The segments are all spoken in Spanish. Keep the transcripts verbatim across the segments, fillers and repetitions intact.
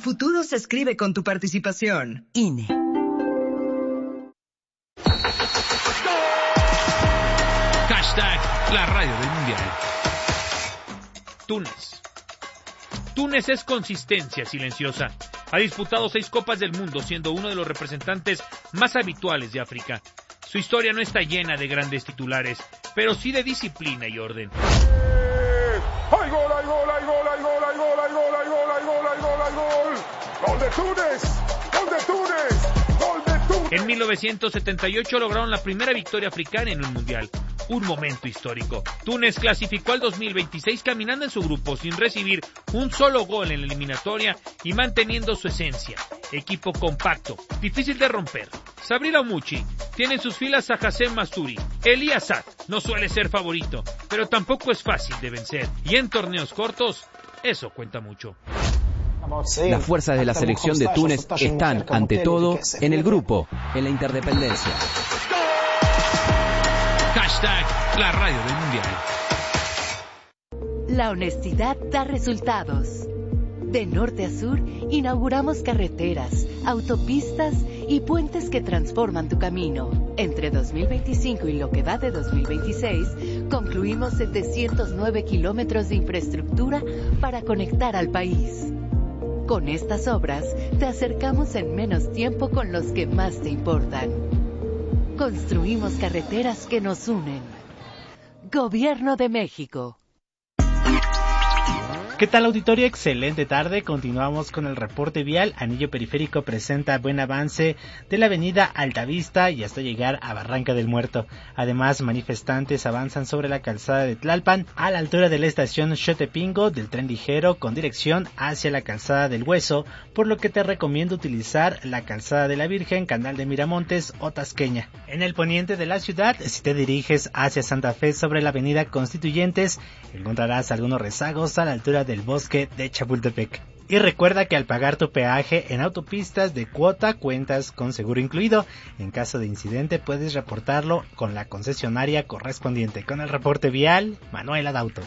futuro se escribe con tu participación. I N E. Hashtag la radio del mundial. Túnez. Túnez es consistencia silenciosa. Ha disputado seis Copas del Mundo, siendo uno de los representantes más habituales de África. Su historia no está llena de grandes titulares, pero sí de disciplina y orden. ¡Hay gol, hay gol, hay gol, hay gol, hay gol, hay gol, hay gol, hay gol, hay gol, hay gol! ¡Gol de Túnez! ¡Gol de Túnez! ¡Gol de Túnez! En mil novecientos setenta y ocho lograron la primera victoria africana en un mundial. Un momento histórico. Túnez clasificó al dos mil veintiséis caminando en su grupo sin recibir un solo gol en la eliminatoria y manteniendo su esencia. Equipo compacto, difícil de romper. Sabri Lamouchi tiene en sus filas a Hassem Masuri. Elie Assad no suele ser favorito, pero tampoco es fácil de vencer. Y en torneos cortos, eso cuenta mucho. Las fuerzas de la selección de Túnez están, ante todo, en el grupo, en la interdependencia. Hashtag la radio del mundial. La honestidad da resultados. De norte a sur, inauguramos carreteras, autopistas y puentes que transforman tu camino. Entre dos mil veinticinco y lo que va de dos mil veintiséis, concluimos setecientos nueve kilómetros de infraestructura para conectar al país. Con estas obras, te acercamos en menos tiempo con los que más te importan. Construimos carreteras que nos unen. Gobierno de México. ¿Qué tal, auditorio? Excelente tarde. Continuamos con el reporte vial. Anillo Periférico presenta buen avance de la avenida Altavista y hasta llegar a Barranca del Muerto. Además, manifestantes avanzan sobre la calzada de Tlalpan a la altura de la estación Xotepingo del tren ligero con dirección hacia la calzada del Hueso, por lo que te recomiendo utilizar la calzada de la Virgen, Canal de Miramontes o Tasqueña. En el poniente de la ciudad, si te diriges hacia Santa Fe sobre la avenida Constituyentes, encontrarás algunos rezagos a la altura de del bosque de Chapultepec. Y recuerda que al pagar tu peaje en autopistas de cuota cuentas con seguro incluido. En caso de incidente puedes reportarlo con la concesionaria correspondiente. Con el reporte vial, Manuel Adauto.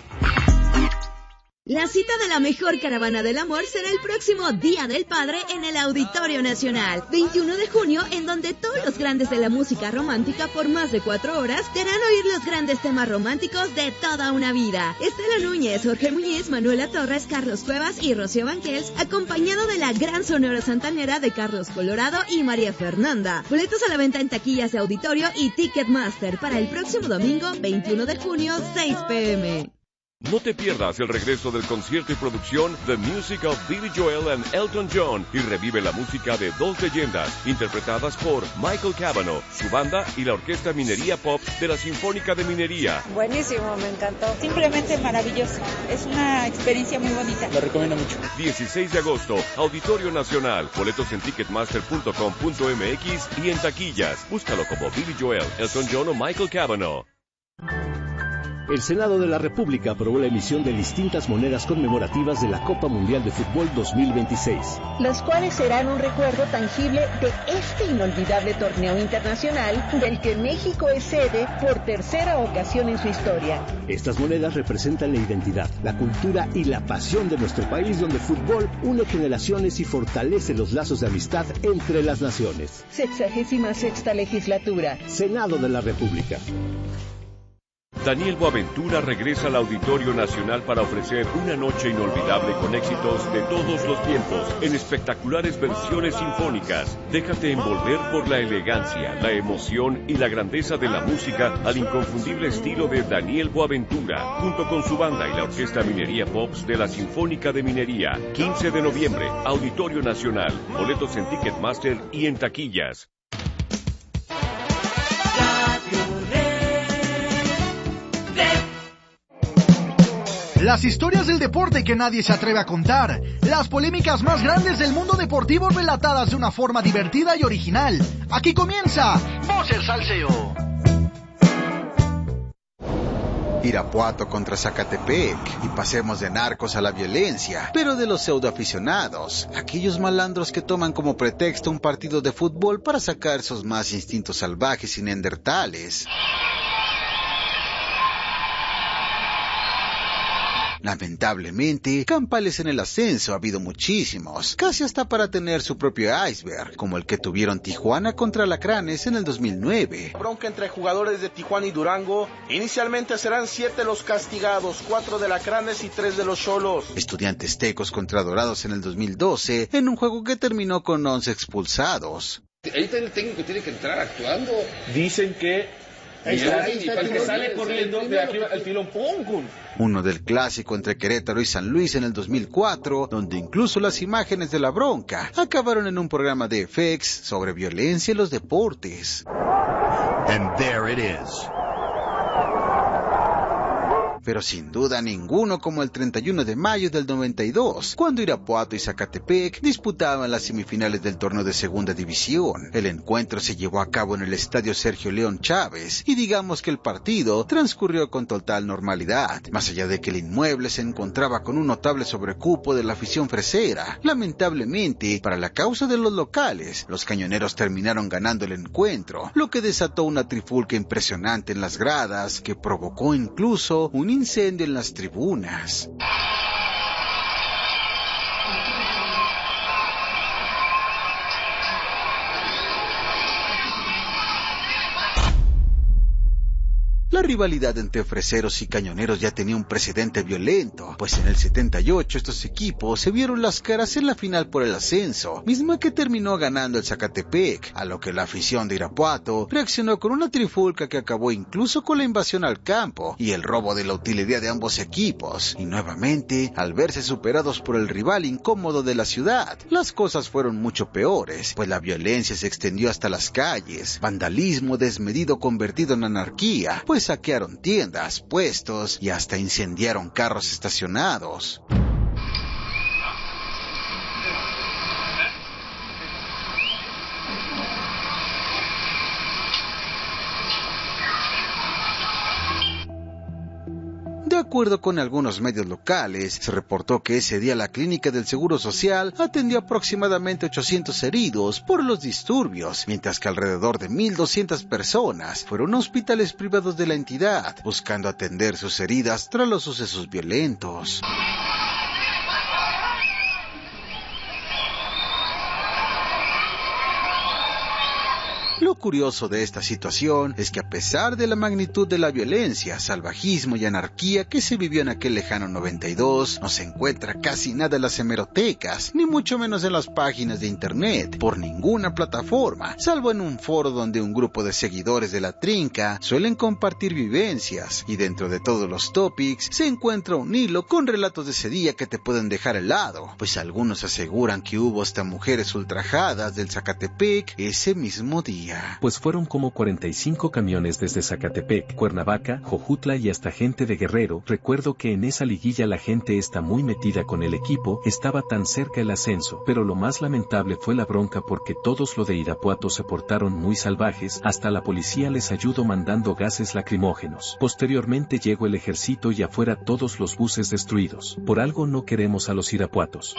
La cita de la mejor caravana del amor será el próximo Día del Padre en el Auditorio Nacional, veintiuno de junio, en donde todos los grandes de la música romántica por más de cuatro horas te harán oír los grandes temas románticos de toda una vida. Estela Núñez, Jorge Muñiz, Manuela Torres, Carlos Cuevas y Rocío Banquels, acompañado de la gran sonora santanera de Carlos Colorado y María Fernanda. Boletos a la venta en taquillas de Auditorio y Ticketmaster para el próximo domingo, veintiuno de junio, seis pe eme. No te pierdas el regreso del concierto y producción The Music of Billy Joel and Elton John y revive la música de dos leyendas interpretadas por Michael Cavanaugh, su banda y la Orquesta Minería Pop de la Sinfónica de Minería. Buenísimo, me encantó. Simplemente maravilloso. Es una experiencia muy bonita. Lo recomiendo mucho. dieciséis de agosto, Auditorio Nacional. Boletos en ticketmaster punto com punto eme equis y en taquillas. Búscalo como Billy Joel, Elton John o Michael Cavanaugh. El Senado de la República aprobó la emisión de distintas monedas conmemorativas de la Copa Mundial de Fútbol dos mil veintiséis. Las cuales serán un recuerdo tangible de este inolvidable torneo internacional del que México es sede por tercera ocasión en su historia. Estas monedas representan la identidad, la cultura y la pasión de nuestro país, donde el fútbol une generaciones y fortalece los lazos de amistad entre las naciones. Sexagésima sexta legislatura. Senado de la República. Daniel Boaventura regresa al Auditorio Nacional para ofrecer una noche inolvidable con éxitos de todos los tiempos, en espectaculares versiones sinfónicas. Déjate envolver por la elegancia, la emoción y la grandeza de la música al inconfundible estilo de Daniel Boaventura, junto con su banda y la Orquesta Minería Pops de la Sinfónica de Minería. quince de noviembre, Auditorio Nacional. Boletos en Ticketmaster y en taquillas. Las historias del deporte que nadie se atreve a contar. Las polémicas más grandes del mundo deportivo relatadas de una forma divertida y original. Aquí comienza Voces Salseo. Irapuato contra Zacatepec y pasemos de narcos a la violencia, pero de los pseudoaficionados, aquellos malandros que toman como pretexto un partido de fútbol para sacar sus más instintos salvajes y neandertales. Lamentablemente, campales en el ascenso ha habido muchísimos, casi hasta para tener su propio iceberg, como el que tuvieron Tijuana contra Alacranes en el dos mil nueve. Bronca entre jugadores de Tijuana y Durango. Inicialmente serán siete los castigados, cuatro de Alacranes y tres de los Xolos. Estudiantes Tecos contra Dorados en el dos mil doce, en un juego que terminó con once expulsados. Ahí el técnico tiene que entrar actuando. Dicen que Ahí está, ahí está, el que sale corriendo de arriba el filón pum. Uno del clásico entre Querétaro y San Luis en el dos mil cuatro, donde incluso las imágenes de la bronca acabaron en un programa de F X sobre violencia en los deportes. And there it is. Pero sin duda ninguno como el treinta y uno de mayo del noventa y dos, cuando Irapuato y Zacatepec disputaban las semifinales del torneo de segunda división. El encuentro se llevó a cabo en el estadio Sergio León Chávez, y digamos que el partido transcurrió con total normalidad, más allá de que el inmueble se encontraba con un notable sobrecupo de la afición fresera. Lamentablemente, para la causa de los locales, los cañoneros terminaron ganando el encuentro, lo que desató una trifulca impresionante en las gradas, que provocó incluso un incendio en las tribunas. La rivalidad entre freseros y cañoneros ya tenía un precedente violento, pues en el setenta y ocho estos equipos se vieron las caras en la final por el ascenso, misma que terminó ganando el Zacatepec, a lo que la afición de Irapuato reaccionó con una trifulca que acabó incluso con la invasión al campo y el robo de la utilería de ambos equipos, y nuevamente, al verse superados por el rival incómodo de la ciudad, las cosas fueron mucho peores, pues la violencia se extendió hasta las calles, vandalismo desmedido convertido en anarquía, pues saquearon tiendas, puestos y hasta incendiaron carros estacionados. De acuerdo con algunos medios locales, se reportó que ese día la clínica del Seguro Social atendió aproximadamente ochocientos heridos por los disturbios, mientras que alrededor de mil doscientas personas fueron a hospitales privados de la entidad, buscando atender sus heridas tras los sucesos violentos. Lo curioso de esta situación es que a pesar de la magnitud de la violencia, salvajismo y anarquía que se vivió en aquel lejano noventa y dos, no se encuentra casi nada en las hemerotecas, ni mucho menos en las páginas de internet, por ninguna plataforma, salvo en un foro donde un grupo de seguidores de la trinca suelen compartir vivencias, y dentro de todos los topics se encuentra un hilo con relatos de ese día que te pueden dejar helado, pues algunos aseguran que hubo hasta mujeres ultrajadas del Zacatepec ese mismo día. Pues fueron como cuarenta y cinco camiones desde Zacatepec, Cuernavaca, Jojutla y hasta gente de Guerrero. Recuerdo que en esa liguilla la gente está muy metida con el equipo, estaba tan cerca el ascenso, pero lo más lamentable fue la bronca porque todos los de Irapuato se portaron muy salvajes, hasta la policía les ayudó mandando gases lacrimógenos. Posteriormente llegó el ejército y afuera todos los buses destruidos. Por algo no queremos a los irapuatos.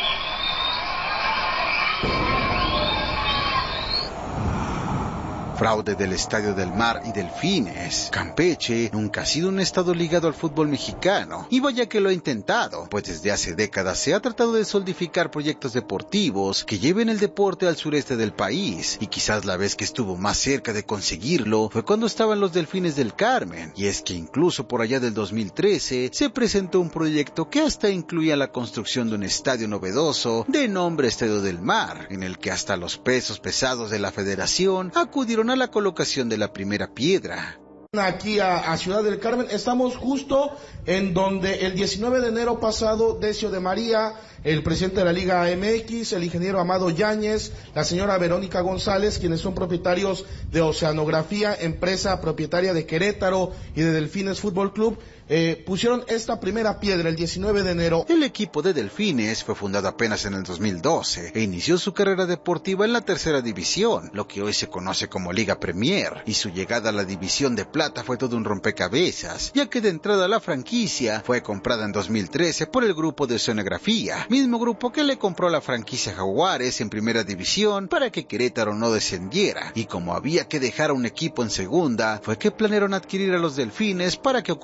Fraude del Estadio del Mar y Delfines. Campeche nunca ha sido un estado ligado al fútbol mexicano, y vaya que lo ha intentado, pues desde hace décadas se ha tratado de solidificar proyectos deportivos que lleven el deporte al sureste del país, y quizás la vez que estuvo más cerca de conseguirlo fue cuando estaban los Delfines del Carmen, y es que incluso por allá del dos mil trece se presentó un proyecto que hasta incluía la construcción de un estadio novedoso de nombre Estadio del Mar, en el que hasta los pesos pesados de la federación acudieron a la colocación de la primera piedra. Aquí a, a Ciudad del Carmen, estamos justo en donde el diecinueve de enero pasado, Decio de María, el presidente de la Liga M X, el ingeniero Amado Yáñez, la señora Verónica González, quienes son propietarios de Oceanografía, empresa propietaria de Querétaro y de Delfines Fútbol Club, eh, pusieron esta primera piedra el diecinueve de enero. El equipo de Delfines fue fundado apenas en el dos mil doce e inició su carrera deportiva en la tercera división, lo que hoy se conoce como Liga Premier, y su llegada a la división de plata fue todo un rompecabezas, ya que de entrada la franquicia fue comprada en dos mil trece por el grupo de Oceanografía, mismo grupo que le compró la franquicia Jaguares en primera división para que Querétaro no descendiera, y como había que dejar a un equipo en segunda, fue que planearon adquirir a los Delfines para que ocuparan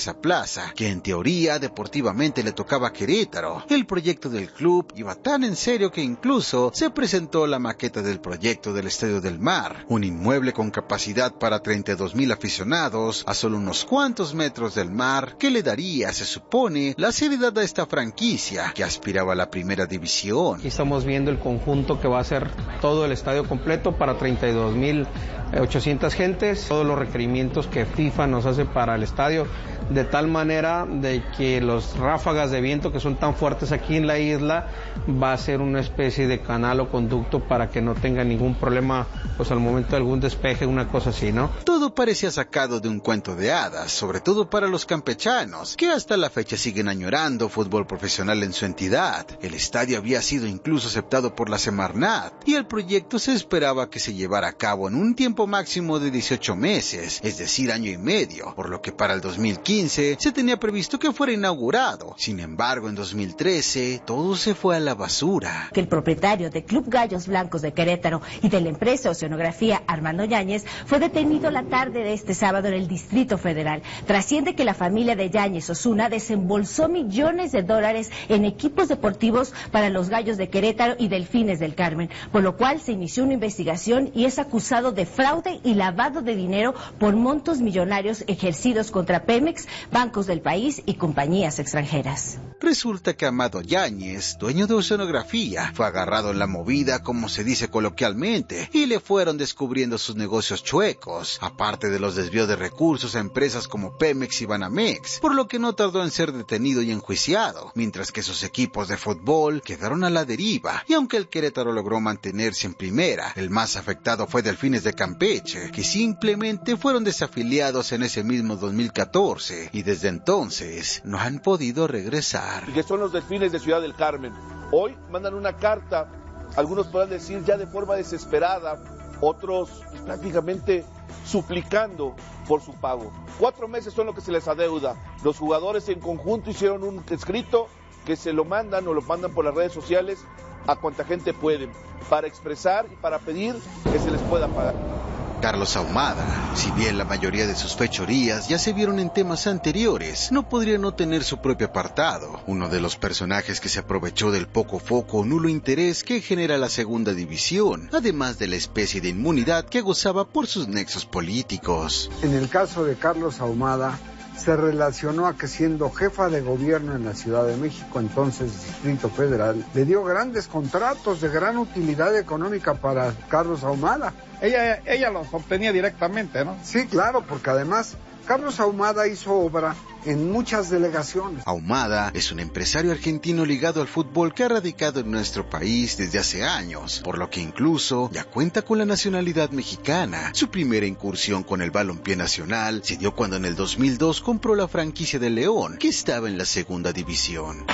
esa plaza, que en teoría deportivamente le tocaba a Querétaro. El proyecto del club iba tan en serio que incluso se presentó la maqueta del proyecto del Estadio del Mar, un inmueble con capacidad para treinta y dos mil aficionados a solo unos cuantos metros del mar, que le daría, se supone, la seriedad a esta franquicia que aspiraba a la primera división. Aquí estamos viendo el conjunto que va a ser todo el estadio completo para treinta y dos mil ochocientas gentes, todos los requerimientos que FIFA nos hace para el estadio, de tal manera de que los ráfagas de viento que son tan fuertes aquí en la isla va a ser una especie de canal o conducto para que no tenga ningún problema pues al momento de algún despeje, una cosa así, ¿no? Todo parecía sacado de un cuento de hadas, sobre todo para los campechanos, que hasta la fecha siguen añorando fútbol profesional en su entidad. El estadio había sido incluso aceptado por la Semarnat y el proyecto se esperaba que se llevara a cabo en un tiempo máximo de dieciocho meses, es decir, año y medio, por lo que para el dos mil quince se tenía previsto que fuera inaugurado. Sin embargo, en dos mil trece todo se fue a la basura. Que el propietario de Club Gallos Blancos de Querétaro y de la empresa Oceanografía Armando Yáñez fue detenido la tarde de este sábado en el Distrito Federal. Trasciende que la familia de Yáñez Osuna desembolsó millones de dólares en equipos deportivos para los Gallos de Querétaro y Delfines del Carmen, por lo cual se inició una investigación y es acusado de fraude y lavado de dinero por montos millonarios ejercidos contra Pemex, bancos del país y compañías extranjeras. Resulta que Amado Yáñez, dueño de Oceanografía, fue agarrado en la movida, como se dice coloquialmente, y le fueron descubriendo sus negocios chuecos, aparte de los desvíos de recursos a empresas como Pemex y Banamex, por lo que no tardó en ser detenido y enjuiciado, mientras que sus equipos de fútbol quedaron a la deriva, y aunque el Querétaro logró mantenerse en primera, el más afectado fue Delfines de Campeche, que simplemente fueron desafiliados en ese mismo dos mil catorce, y desde entonces no han podido regresar. Y que son los Delfines de Ciudad del Carmen. Hoy mandan una carta, algunos podrán decir ya de forma desesperada, otros prácticamente suplicando por su pago. Cuatro meses son lo que se les adeuda. Los jugadores en conjunto hicieron un escrito que se lo mandan o lo mandan por las redes sociales a cuanta gente pueden, para expresar y para pedir que se les pueda pagar. Carlos Ahumada, si bien la mayoría de sus fechorías ya se vieron en temas anteriores, no podría no tener su propio apartado, uno de los personajes que se aprovechó del poco foco o nulo interés que genera la segunda división, además de la especie de inmunidad que gozaba por sus nexos políticos. En el caso de Carlos Ahumada, se relacionó a que siendo jefa de gobierno en la Ciudad de México, entonces Distrito Federal, le dio grandes contratos de gran utilidad económica para Carlos Ahumada. Ella, ella los obtenía directamente, ¿no? Sí, claro, porque además Carlos Ahumada hizo obra en muchas delegaciones. Ahumada es un empresario argentino ligado al fútbol que ha radicado en nuestro país desde hace años, por lo que incluso ya cuenta con la nacionalidad mexicana. Su primera incursión con el balompié nacional se dio cuando en el dos mil dos compró la franquicia de León, que estaba en la segunda división.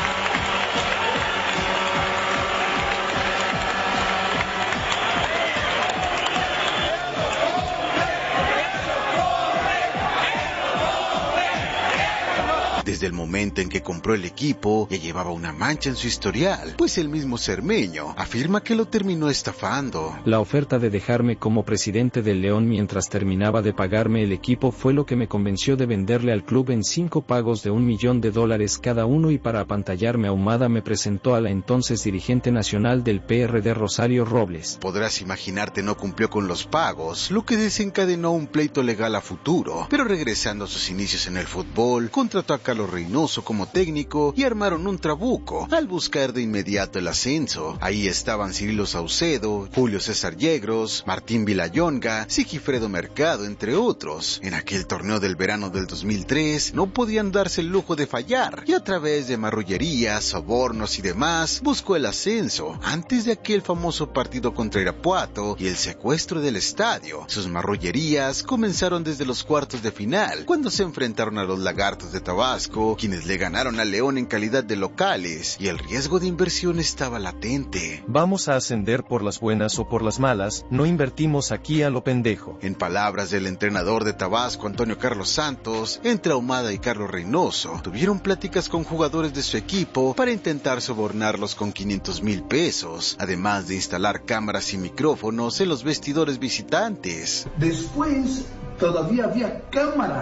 Desde el momento en que compró el equipo, ya llevaba una mancha en su historial, pues el mismo Cermeño afirma que lo terminó estafando. La oferta de dejarme como presidente del León mientras terminaba de pagarme el equipo fue lo que me convenció de venderle al club en cinco pagos de un millón de dólares cada uno, y para apantallarme Ahumada me presentó a la entonces dirigente nacional del P R D, Rosario Robles. Podrás imaginarte, no cumplió con los pagos, lo que desencadenó un pleito legal a futuro, pero regresando a sus inicios en el fútbol, contrató a Carlos Reynoso como técnico y armaron un trabuco al buscar de inmediato el ascenso. Ahí estaban Cirilo Saucedo, Julio César Yegros, Martín Vilayonga, Sigifredo Mercado, entre otros. En aquel torneo del verano del dos mil tres no podían darse el lujo de fallar, y a través de marrullerías, sobornos y demás buscó el ascenso antes de aquel famoso partido contra Irapuato y el secuestro del estadio. Sus marrullerías comenzaron desde los cuartos de final, cuando se enfrentaron a los Lagartos de Tabasco, quienes le ganaron a León en calidad de locales, y el riesgo de inversión estaba latente. Vamos a ascender por las buenas o por las malas, no invertimos aquí a lo pendejo. En palabras del entrenador de Tabasco, Antonio Carlos Santos, entre Ahumada y Carlos Reynoso tuvieron pláticas con jugadores de su equipo para intentar sobornarlos con quinientos mil pesos, además de instalar cámaras y micrófonos en los vestidores visitantes. Después todavía había cámara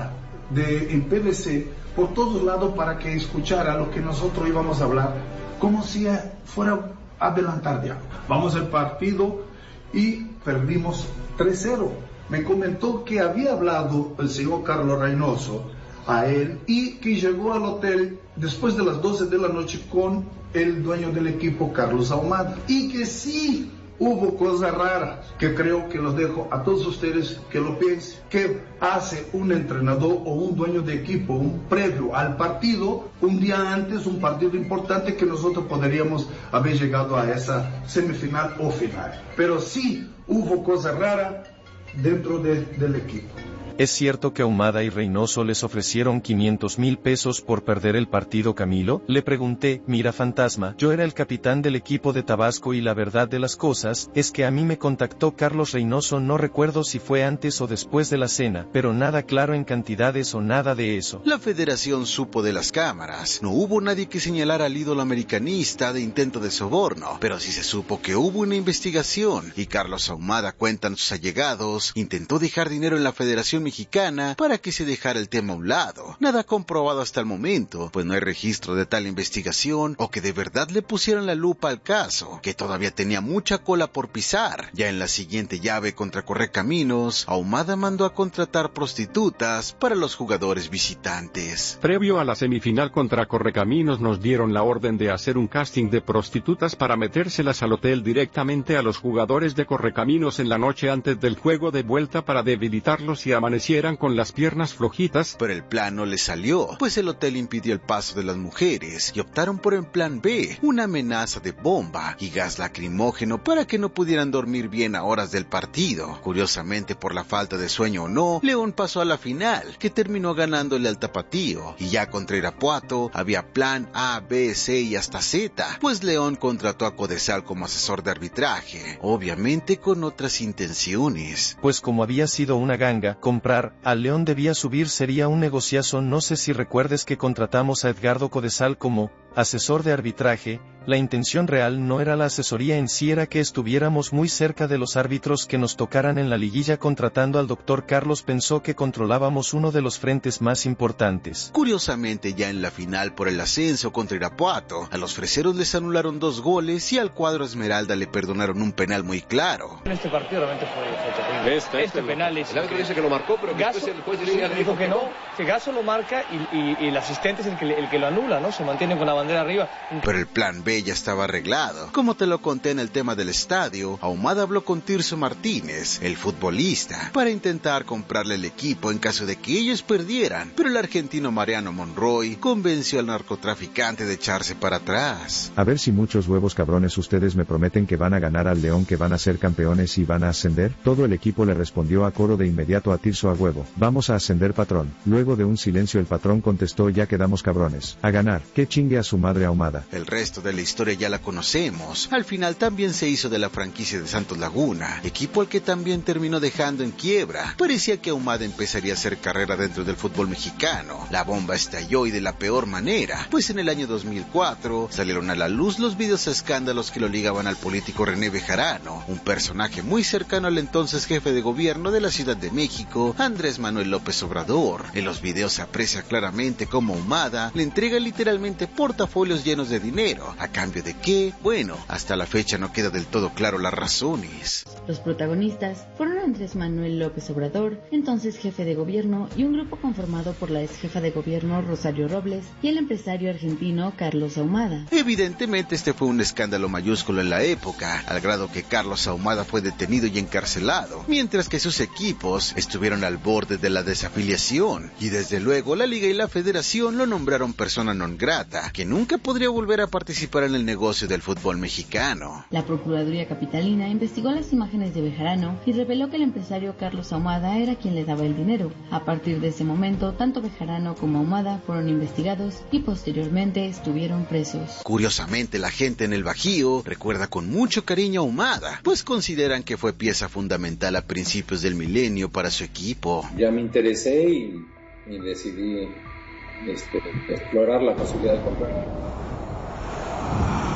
de, en P V C por todos lados para que escuchara lo que nosotros íbamos a hablar, como si fuera a adelantar ya. Vamos al partido y perdimos tres cero. Me comentó que había hablado el señor Carlos Reynoso a él y que llegó al hotel después de las doce de la noche con el dueño del equipo, Carlos Ahumada, y que sí hubo cosas raras, que creo que los dejo a todos ustedes que lo piensen, que hace un entrenador o un dueño de equipo, un previo al partido, un día antes, un partido importante que nosotros podríamos haber llegado a esa semifinal o final. Pero sí hubo cosas raras dentro de, del equipo. ¿Es cierto que Ahumada y Reynoso les ofrecieron quinientos mil pesos por perder el partido, Camilo? Le pregunté. Mira, fantasma, yo era el capitán del equipo de Tabasco y la verdad de las cosas es que a mí me contactó Carlos Reynoso, no recuerdo si fue antes o después de la cena, pero nada claro en cantidades o nada de eso. La federación supo de las cámaras. No hubo nadie que señalara al ídolo americanista de intento de soborno, pero sí se supo que hubo una investigación y Carlos Ahumada, cuentan sus allegados, intentó dejar dinero en la federación mexicana para que se dejara el tema a un lado. Nada comprobado hasta el momento, pues no hay registro de tal investigación o que de verdad le pusieran la lupa al caso, que todavía tenía mucha cola por pisar. Ya en la siguiente llave contra Correcaminos, Ahumada mandó a contratar prostitutas para los jugadores visitantes. Previo a la semifinal contra Correcaminos nos dieron la orden de hacer un casting de prostitutas para metérselas al hotel directamente a los jugadores de Correcaminos en la noche antes del juego de vuelta para debilitarlos y amanecer con las piernas flojitas. Pero el plan no les salió, pues el hotel impidió el paso de las mujeres y optaron por el plan B, una amenaza de bomba y gas lacrimógeno para que no pudieran dormir bien a horas del partido. Curiosamente, por la falta de sueño o no, León pasó a la final, que terminó ganándole al Tapatío, y ya contra Irapuato había plan A, B, C y hasta Z, pues León contrató a Codesal como asesor de arbitraje, obviamente con otras intenciones. Pues como había sido una ganga, comprar a León debía subir sería un negociazo. No sé si recuerdes que contratamos a Edgardo Codesal como asesor de arbitraje. La intención real no era la asesoría en sí, era que estuviéramos muy cerca de los árbitros que nos tocaran en la liguilla. Contratando al doctor Carlos pensó que controlábamos uno de los frentes más importantes. Curiosamente, ya en la final por el ascenso contra Irapuato, a los freseros les anularon dos goles y al cuadro Esmeralda le perdonaron un penal muy claro. En este partido realmente fue, fue terrible. Este, este, este penal es... El árbitro dice que lo marcó, pero que Gasso, después el juez de línea sí, dijo que no, que Gasso lo marca y, y, y el asistente es el que, el que lo anula, ¿no? Se mantiene con la bandera arriba. Pero el plan B ya estaba arreglado. Como te lo conté en el tema del estadio, Ahumada habló con Tirso Martínez, el futbolista, para intentar comprarle el equipo en caso de que ellos perdieran, pero el argentino Mariano Monroy convenció al narcotraficante de echarse para atrás. A ver si muchos huevos cabrones ustedes me prometen que van a ganar al León, que van a ser campeones y van a ascender. Todo el equipo le respondió a coro de inmediato a Tirso: a huevo, vamos a ascender, patrón. Luego de un silencio el patrón contestó: ya quedamos cabrones, a ganar, que chingue a su madre Ahumada. El resto de la historia ya la conocemos. Al final también se hizo de la franquicia de Santos Laguna, equipo al que también terminó dejando en quiebra. Parecía que Ahumada empezaría a hacer carrera dentro del fútbol mexicano. La bomba estalló y de la peor manera, pues en el año dos mil cuatro salieron a la luz los videos escándalos que lo ligaban al político René Bejarano, un personaje muy cercano al entonces jefe de gobierno de la Ciudad de México, Andrés Manuel López Obrador. En los videos se aprecia claramente cómo Ahumada le entrega literalmente portafolios llenos de dinero, a cambio de qué, bueno, hasta la fecha no queda del todo claro las razones. Los protagonistas fueron Andrés Manuel López Obrador, entonces jefe de gobierno, y un grupo conformado por la ex jefa de gobierno Rosario Robles y el empresario argentino Carlos Ahumada. Evidentemente este fue un escándalo mayúsculo en la época, al grado que Carlos Ahumada fue detenido y encarcelado, mientras que sus equipos estuvieron al borde de la desafiliación, y desde luego la Liga y la Federación lo nombraron persona non grata, que nunca podría volver a participar en el negocio del fútbol mexicano. La Procuraduría Capitalina investigó las imágenes de Bejarano y reveló que el empresario Carlos Ahumada era quien le daba el dinero. A partir de ese momento, tanto Bejarano como Ahumada fueron investigados y posteriormente estuvieron presos. Curiosamente, la gente en el Bajío recuerda con mucho cariño a Ahumada, pues consideran que fue pieza fundamental a principios del milenio para su equipo. Ya me interesé y, y decidí este, explorar la posibilidad de comprar.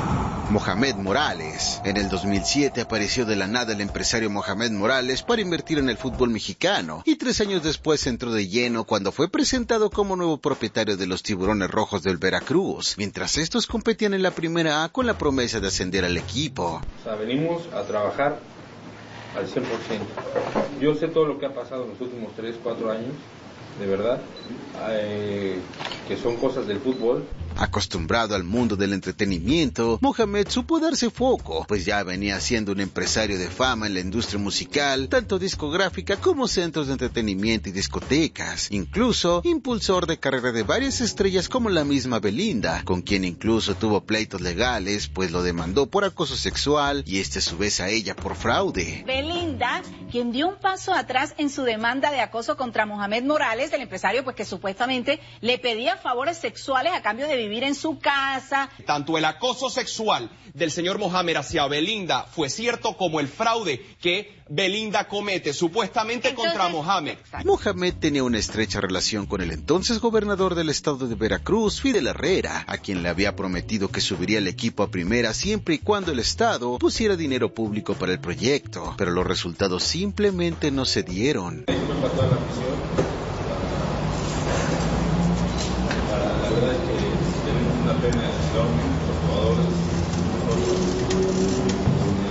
Mohamed Morales. En el dos mil siete apareció de la nada el empresario Mohamed Morales para invertir en el fútbol mexicano y tres años después entró de lleno cuando fue presentado como nuevo propietario de los Tiburones Rojos del Veracruz, mientras estos competían en la Primera A con la promesa de ascender al equipo. O sea, venimos a trabajar al cien por ciento. Yo sé todo lo que ha pasado en los últimos tres, cuatro años, de verdad, eh, que son cosas del fútbol. Acostumbrado al mundo del entretenimiento, Mohamed supo darse foco, pues ya venía siendo un empresario de fama en la industria musical, tanto discográfica como centros de entretenimiento y discotecas. Incluso, impulsor de carrera de varias estrellas como la misma Belinda, con quien incluso tuvo pleitos legales, pues lo demandó por acoso sexual y este a su vez a ella por fraude. Belinda, quien dio un paso atrás en su demanda de acoso contra Mohamed Morales, el empresario pues que supuestamente le pedía favores sexuales a cambio de vivir en su casa. Tanto el acoso sexual del señor Mohamed hacia Belinda fue cierto como el fraude que Belinda comete supuestamente entonces, contra Mohamed. Mohamed tenía una estrecha relación con el entonces gobernador del estado de Veracruz, Fidel Herrera, a quien le había prometido que subiría el equipo a primera siempre y cuando el estado pusiera dinero público para el proyecto, pero los resultados simplemente no se dieron. Pena enorme, los jugadores, nosotros,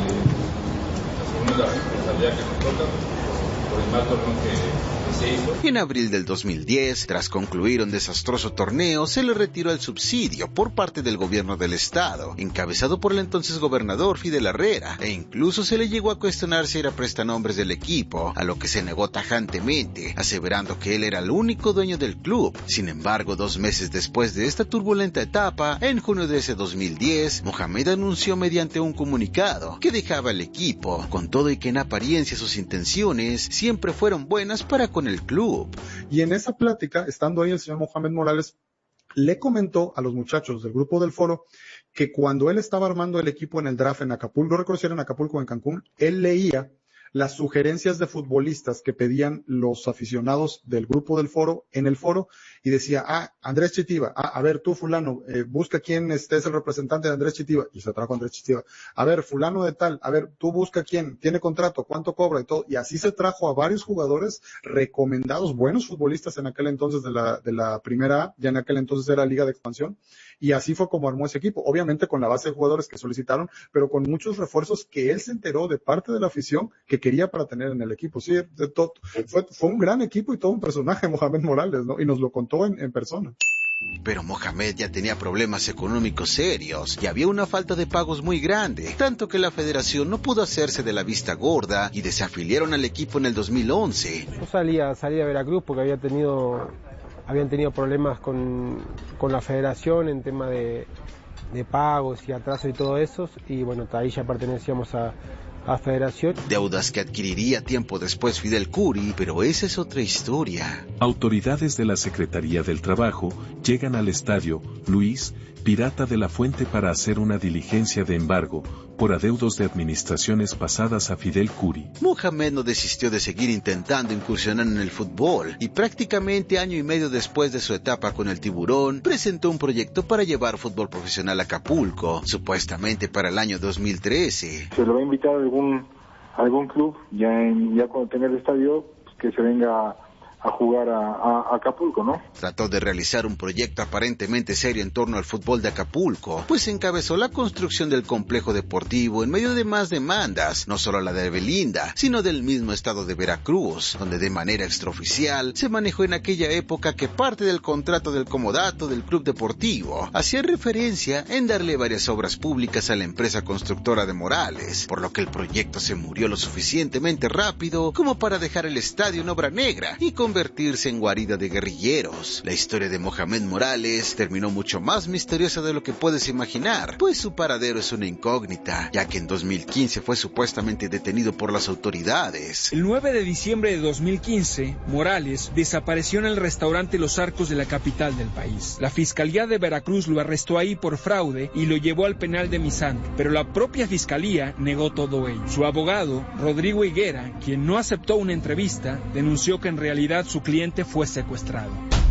eh, asumimos la responsabilidad que nos toca por el mal torneo que, que se hizo. En abril del dos mil diez, tras concluir un desastroso torneo, se le retiró el subsidio por parte del gobierno del estado, encabezado por el entonces gobernador Fidel Herrera, e incluso se le llegó a cuestionar si era prestanombres del equipo, a lo que se negó tajantemente, aseverando que él era el único dueño del club. Sin embargo, dos meses después de esta turbulenta etapa, en junio de ese dos mil diez, Mohamed anunció mediante un comunicado que dejaba el equipo, con todo y que en apariencia sus intenciones siempre fueron buenas para con el club. Y en esa plática, estando ahí el señor Mohamed Morales, le comentó a los muchachos del grupo del foro que cuando él estaba armando el equipo en el draft en Acapulco, no recuerdo si era en Acapulco o en Cancún, él leía las sugerencias de futbolistas que pedían los aficionados del grupo del foro en el foro y decía, ah, Andrés Chitiva, ah, a ver tú fulano, eh, busca quién este es el representante de Andrés Chitiva, y se trajo a Andrés Chitiva, a ver, fulano de tal, a ver, tú busca quién, tiene contrato, cuánto cobra y todo, y así se trajo a varios jugadores recomendados, buenos futbolistas en aquel entonces de la, de la primera A, ya en aquel entonces era Liga de Expansión, y así fue como armó ese equipo, obviamente con la base de jugadores que solicitaron, pero con muchos refuerzos que él se enteró de parte de la afición que quería para tener en el equipo. Sí, de todo, fue, fue un gran equipo y todo un personaje, Mohamed Morales, ¿no? Y nos lo contó en, en persona. Pero Mohamed ya tenía problemas económicos serios y había una falta de pagos muy grande, tanto que la federación no pudo hacerse de la vista gorda y desafiliaron al equipo en el dos mil once. Yo salía, salía de Veracruz porque había tenido, habían tenido problemas con, con la federación en tema de, de pagos y atraso y todo eso, y bueno, ahí ya pertenecíamos a a Federación. Deudas que adquiriría tiempo después Fidel Curi, pero esa es otra historia. Autoridades de la Secretaría del Trabajo llegan al estadio Luis Pirata de la Fuente para hacer una diligencia de embargo por adeudos de administraciones pasadas a Fidel Curi. Mohamed no desistió de seguir intentando incursionar en el fútbol y prácticamente año y medio después de su etapa con el Tiburón, presentó un proyecto para llevar fútbol profesional a Acapulco, supuestamente para el año dos mil trece. Se lo va a invitar a algún, a algún club, ya, en, ya cuando tenga el estadio, pues que se venga a jugar a, a, a Acapulco, ¿no? Trató de realizar un proyecto aparentemente serio en torno al fútbol de Acapulco, pues encabezó la construcción del complejo deportivo en medio de más demandas, no solo la de Belinda, sino del mismo estado de Veracruz, donde de manera extraoficial se manejó en aquella época que parte del contrato del comodato del club deportivo hacía referencia en darle varias obras públicas a la empresa constructora de Morales, por lo que el proyecto se murió lo suficientemente rápido como para dejar el estadio en obra negra y con convertirse en guarida de guerrilleros. La historia de Mohamed Morales terminó mucho más misteriosa de lo que puedes imaginar, pues su paradero es una incógnita, ya que en dos mil quince fue supuestamente detenido por las autoridades. El nueve de diciembre de dos mil quince, Morales desapareció en el restaurante Los Arcos de la capital del país. La Fiscalía de Veracruz lo arrestó ahí por fraude y lo llevó al penal de Misantro, pero la propia Fiscalía negó todo ello. Su abogado, Rodrigo Higuera, quien no aceptó una entrevista, denunció que en realidad su cliente fue secuestrado.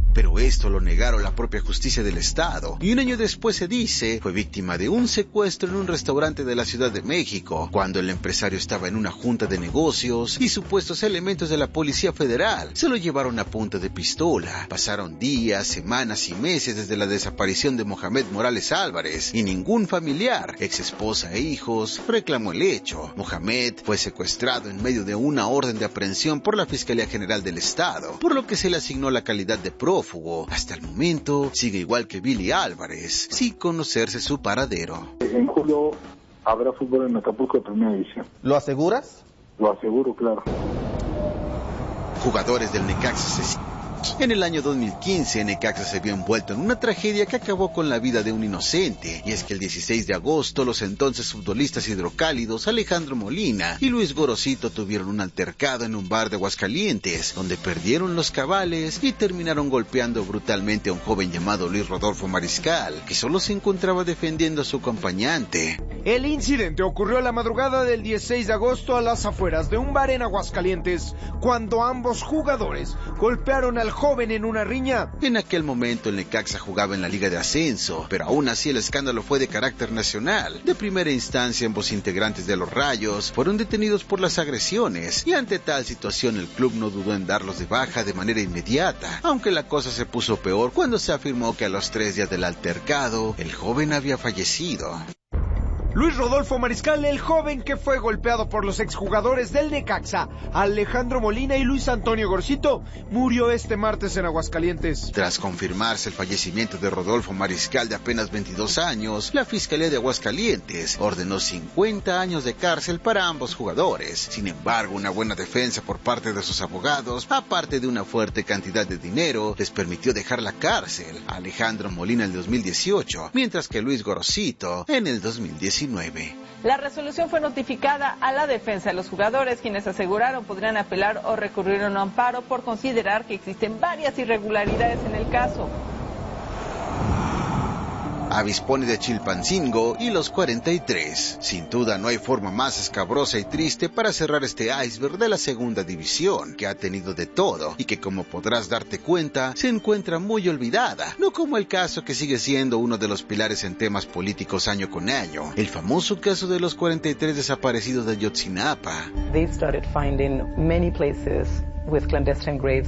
Pero esto lo negaron la propia justicia del estado, y un año después se dice fue víctima de un secuestro en un restaurante de la Ciudad de México, cuando el empresario estaba en una junta de negocios y supuestos elementos de la Policía Federal se lo llevaron a punta de pistola. Pasaron días, semanas y meses desde la desaparición de Mohamed Morales Álvarez y ningún familiar, ex esposa e hijos, reclamó el hecho. Mohamed fue secuestrado en medio de una orden de aprehensión por la Fiscalía General del Estado, por lo que se le asignó la calidad de prófugo. Hasta el momento sigue igual que Billy Álvarez, sin conocerse su paradero. En julio habrá fútbol en Acapulco de primera división. ¿Lo aseguras? Lo aseguro, claro. Jugadores del Necaxa se... En el año dos mil quince, Necaxa se vio envuelto en una tragedia que acabó con la vida de un inocente, y es que el dieciséis de agosto los entonces futbolistas hidrocálidos Alejandro Molina y Luis Gorosito tuvieron un altercado en un bar de Aguascalientes, donde perdieron los cabales y terminaron golpeando brutalmente a un joven llamado Luis Rodolfo Mariscal, que solo se encontraba defendiendo a su acompañante. El incidente ocurrió la madrugada del dieciséis de agosto a las afueras de un bar en Aguascalientes, cuando ambos jugadores golpearon al joven en una riña. En aquel momento el Necaxa jugaba en la Liga de Ascenso, pero aún así el escándalo fue de carácter nacional. De primera instancia, ambos integrantes de los Rayos fueron detenidos por las agresiones, y ante tal situación el club no dudó en darlos de baja de manera inmediata, aunque la cosa se puso peor cuando se afirmó que a los tres días del altercado el joven había fallecido. Luis Rodolfo Mariscal, el joven que fue golpeado por los exjugadores del Necaxa, Alejandro Molina y Luis Antonio Gorosito, murió este martes en Aguascalientes. Tras confirmarse el fallecimiento de Rodolfo Mariscal, de apenas veintidós años, la Fiscalía de Aguascalientes ordenó cincuenta años de cárcel para ambos jugadores. Sin embargo, una buena defensa por parte de sus abogados, aparte de una fuerte cantidad de dinero, les permitió dejar la cárcel a Alejandro Molina en el dos mil dieciocho, mientras que Luis Gorosito en el dos mil diecinueve. La resolución fue notificada a la defensa de los jugadores, quienes aseguraron podrían apelar o recurrir a un amparo por considerar que existen varias irregularidades en el caso. Avispones de Chilpancingo y los cuarenta y tres. Sin duda no hay forma más escabrosa y triste para cerrar este iceberg de la segunda división, que ha tenido de todo y que, como podrás darte cuenta, se encuentra muy olvidada, no como el caso que sigue siendo uno de los pilares en temas políticos año con año, el famoso caso de los cuarenta y tres desaparecidos de Ayotzinapa. They started finding many places with clandestine graves.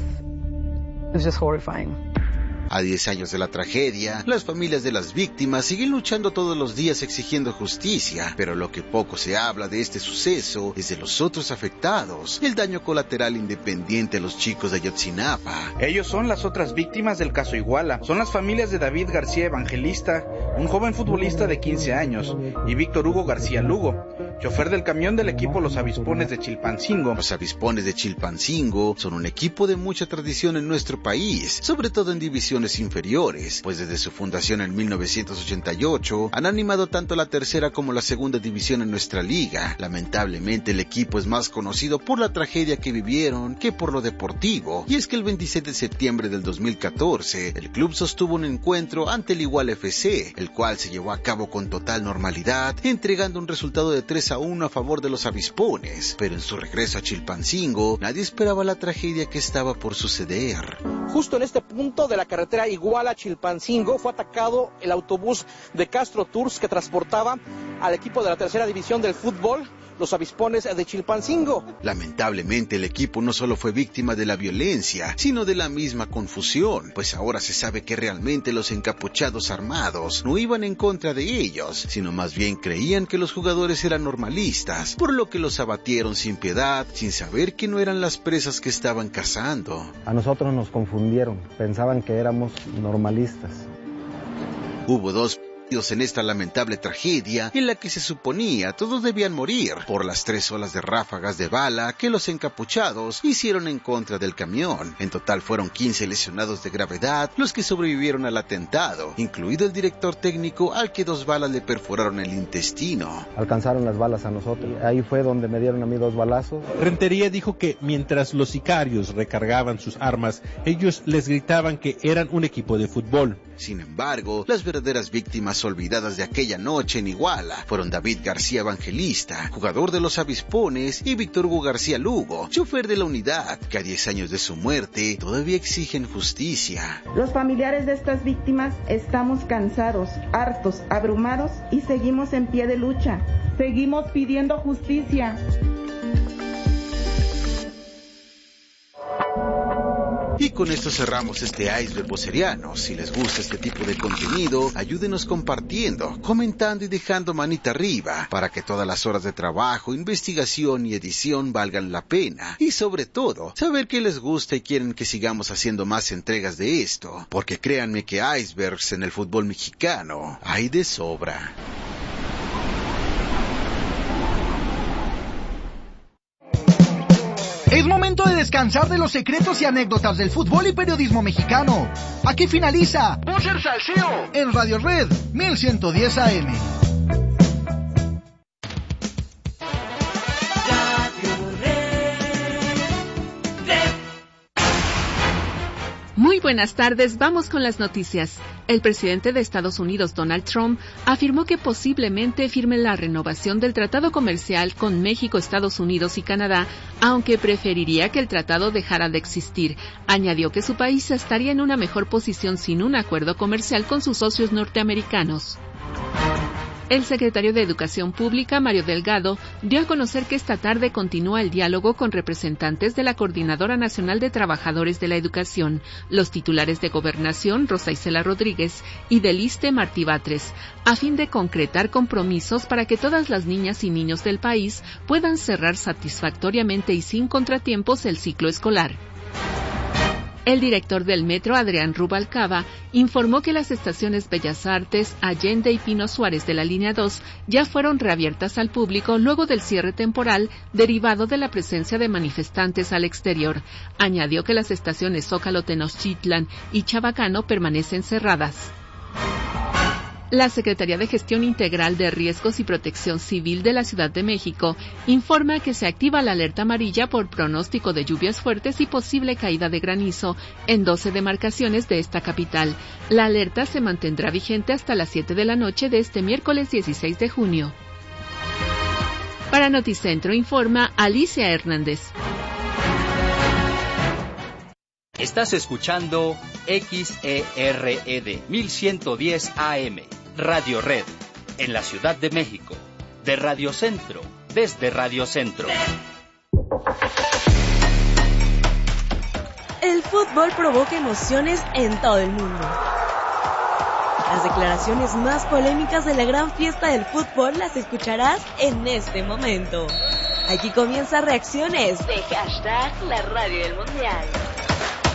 It was just horrifying. A diez años de la tragedia, las familias de las víctimas siguen luchando todos los días exigiendo justicia, pero lo que poco se habla de este suceso es de los otros afectados, el daño colateral independiente a los chicos de Ayotzinapa. Ellos son las otras víctimas del caso Iguala, son las familias de David García Evangelista, un joven futbolista de quince años, y Víctor Hugo García Lugo, chofer del camión del equipo Los Avispones de Chilpancingo. Los Avispones de Chilpancingo son un equipo de mucha tradición en nuestro país, sobre todo en divisiones inferiores, pues desde su fundación en mil novecientos ochenta y ocho han animado tanto la tercera como la segunda división en nuestra liga. Lamentablemente el equipo es más conocido por la tragedia que vivieron que por lo deportivo, y es que el veintisiete de septiembre del dos mil catorce el club sostuvo un encuentro ante el Iguala F C, el cual se llevó a cabo con total normalidad, entregando un resultado de tres a uno a favor de los Avispones, pero en su regreso a Chilpancingo nadie esperaba la tragedia que estaba por suceder. Justo en este punto de la carretera Iguala Chilpancingo fue atacado el autobús de Castro Tours que transportaba al equipo de la tercera división del fútbol, los Avispones de Chilpancingo. Lamentablemente el equipo no solo fue víctima de la violencia, sino de la misma confusión, pues ahora se sabe que realmente los encapuchados armados no iban en contra de ellos, sino más bien creían que los jugadores eran normalistas, por lo que los abatieron sin piedad, sin saber que no eran las presas que estaban cazando. A nosotros nos confundieron, pensaban que éramos normalistas. Hubo dos en esta lamentable tragedia en la que se suponía todos debían morir por las tres olas de ráfagas de bala que los encapuchados hicieron en contra del camión. En total fueron quince lesionados de gravedad los que sobrevivieron al atentado, incluido el director técnico al que dos balas le perforaron el intestino. Alcanzaron las balas a nosotros, ahí fue donde me dieron a mí dos balazos. Rentería dijo que mientras los sicarios recargaban sus armas, ellos les gritaban que eran un equipo de fútbol. Sin embargo, las verdaderas víctimas más olvidadas de aquella noche en Iguala fueron David García Evangelista, jugador de los Avispones, y Víctor Hugo García Lugo, chofer de la unidad, que a diez años de su muerte todavía exigen justicia. Los familiares de estas víctimas estamos cansados, hartos, abrumados y seguimos en pie de lucha. Seguimos pidiendo justicia. Y con esto cerramos este iceberg voceriano. Si les gusta este tipo de contenido, ayúdenos compartiendo, comentando y dejando manita arriba para que todas las horas de trabajo, investigación y edición valgan la pena. Y sobre todo, saber que les gusta y quieren que sigamos haciendo más entregas de esto, porque créanme que icebergs en el fútbol mexicano hay de sobra. Es momento de descansar de los secretos y anécdotas del fútbol y periodismo mexicano. Aquí finaliza Búcer Salseo en Radio Red mil ciento diez A M. Muy buenas tardes, vamos con las noticias. El presidente de Estados Unidos, Donald Trump, afirmó que posiblemente firme la renovación del tratado comercial con México, Estados Unidos y Canadá, aunque preferiría que el tratado dejara de existir. Añadió que su país estaría en una mejor posición sin un acuerdo comercial con sus socios norteamericanos. El secretario de Educación Pública, Mario Delgado, dio a conocer que esta tarde continúa el diálogo con representantes de la Coordinadora Nacional de Trabajadores de la Educación, los titulares de Gobernación, Rosa Isela Rodríguez, y del ISSSTE, Martí Batres, a fin de concretar compromisos para que todas las niñas y niños del país puedan cerrar satisfactoriamente y sin contratiempos el ciclo escolar. El director del Metro, Adrián Rubalcaba, informó que las estaciones Bellas Artes, Allende y Pino Suárez de la línea dos ya fueron reabiertas al público luego del cierre temporal derivado de la presencia de manifestantes al exterior. Añadió que las estaciones Zócalo, Tenochtitlan y Chabacano permanecen cerradas. La Secretaría de Gestión Integral de Riesgos y Protección Civil de la Ciudad de México informa que se activa la alerta amarilla por pronóstico de lluvias fuertes y posible caída de granizo en doce demarcaciones de esta capital. La alerta se mantendrá vigente hasta las siete de la noche de este miércoles dieciséis de junio. Para Noticentro informa Alicia Hernández. Estás escuchando X E R E D mil ciento diez A M. Radio Red, en la Ciudad de México, de Radio Centro, desde Radio Centro. El fútbol provoca emociones en todo el mundo. Las declaraciones más polémicas de la gran fiesta del fútbol las escucharás en este momento. Aquí comienza Reacciones de hashtag La Radio del Mundial.